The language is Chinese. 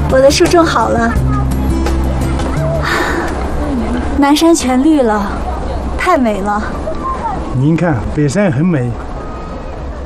我的树种好了，南山全绿了，太美了。 您看，北山很美。